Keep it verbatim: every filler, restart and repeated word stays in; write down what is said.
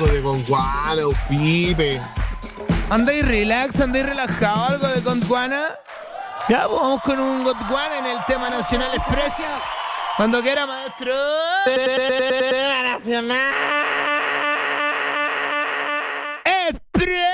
algo de Gondwana o Pipe. ¿Andáis relax? ¿Andáis relajado? ¿Algo de Gondwana? Ya, pues, vamos con un Gondwana en el tema Nacional Express. Cuando quiera, maestro. Tema Nacional Express.